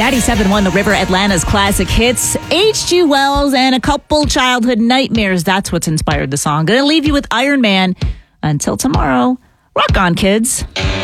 97.1 The River, Atlanta's classic hits, H.G. Wells, and a couple childhood nightmares. That's what's inspired the song. Gonna leave you with Iron Man. Until tomorrow, rock on, kids.